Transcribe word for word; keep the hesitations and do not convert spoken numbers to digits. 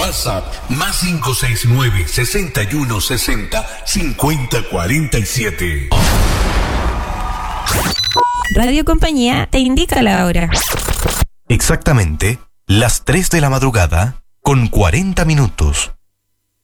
WhatsApp más cinco seis nueve, sesenta y uno sesenta, cincuenta cuarenta y siete. Radio Compañía te indica la hora. Exactamente las tres de la madrugada con cuarenta minutos.